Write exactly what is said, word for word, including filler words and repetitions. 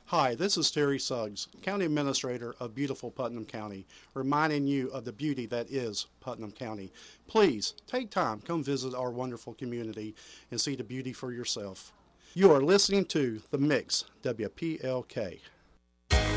Hi, this is Terry Suggs, County Administrator of beautiful Putnam County, reminding you of the beauty that is Putnam County. Please take time, come visit our wonderful community and see the beauty for yourself. You are listening to The Mix, W P L K.